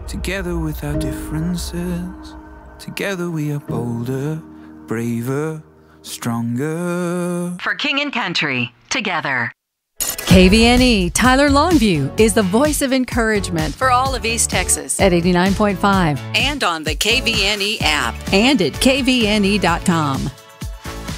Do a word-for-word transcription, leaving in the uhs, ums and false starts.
Together with our differences, together we are bolder, braver, stronger. For King and Country, together. K V N E Tyler Longview is the voice of encouragement for all of East Texas at eighty-nine point five And on the K V N E app. and at K V N E dot com.